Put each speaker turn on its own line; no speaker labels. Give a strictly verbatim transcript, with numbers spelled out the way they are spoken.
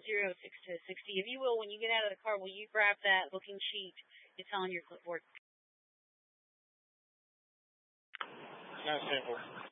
zero six to sixty. If you will, when you get out of the car, will you grab that booking sheet? It's on your clipboard.
Not simple.